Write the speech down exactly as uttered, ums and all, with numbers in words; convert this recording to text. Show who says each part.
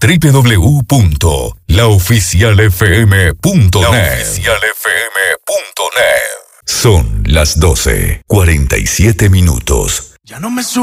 Speaker 1: doble u doble u doble u punto la oficial f m punto net. la oficial f m punto net. Son las doce, cuarenta y siete minutos.
Speaker 2: Ya no me